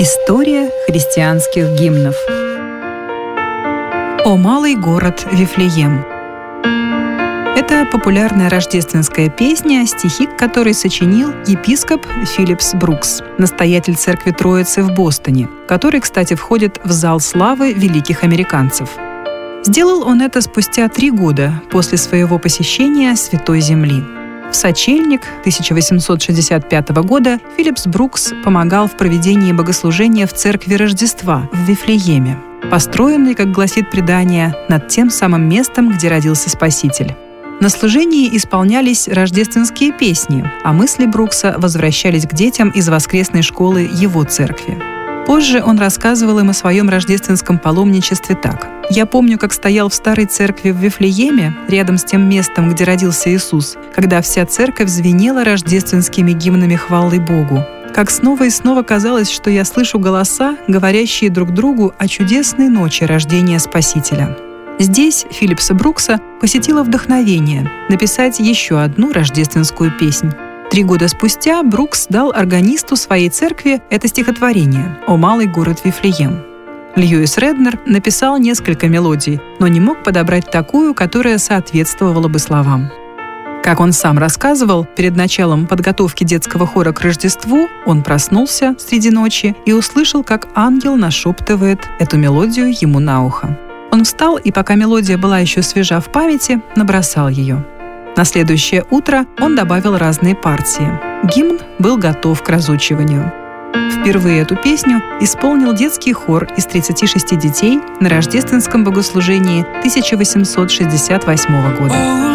История христианских гимнов. «О малый город Вифлеем». Это популярная рождественская песня, стихи к которой сочинил епископ Филлипс Брукс, настоятель церкви Троицы в Бостоне, который, кстати, входит в зал славы великих американцев. Сделал он это спустя 3 года после своего посещения Святой Земли. В сочельник 1865 года Филлипс Брукс помогал в проведении богослужения в церкви Рождества в Вифлееме, построенной, как гласит предание, над тем самым местом, где родился Спаситель. На служении исполнялись рождественские песни, а мысли Брукса возвращались к детям из воскресной школы его церкви. Позже он рассказывал им о своем рождественском паломничестве так. «Я помню, как стоял в старой церкви в Вифлееме, рядом с тем местом, где родился Иисус, когда вся церковь звенела рождественскими гимнами хвалы Богу. Как снова и снова казалось, что я слышу голоса, говорящие друг другу о чудесной ночи рождения Спасителя». Здесь Филлипса Брукса посетило вдохновение написать еще одну рождественскую песнь. 3 года спустя Брукс дал органисту своей церкви это стихотворение «О малый город Вифлеем». Льюис Реднер написал несколько мелодий, но не мог подобрать такую, которая соответствовала бы словам. Как он сам рассказывал, перед началом подготовки детского хора к Рождеству он проснулся среди ночи и услышал, как ангел нашептывает эту мелодию ему на ухо. Он встал и, пока мелодия была еще свежа в памяти, набросал ее. На следующее утро он добавил разные партии. Гимн был готов к разучиванию. Впервые эту песню исполнил детский хор из 36 детей на рождественском богослужении 1868 года.